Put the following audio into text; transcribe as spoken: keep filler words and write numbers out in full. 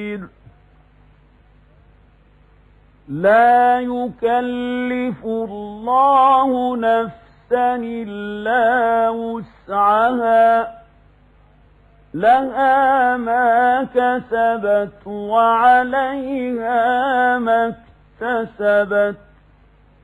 بصير لا يكلف الله نفسا إلا وسعها لها ما كسبت وعليها ما اكتسبت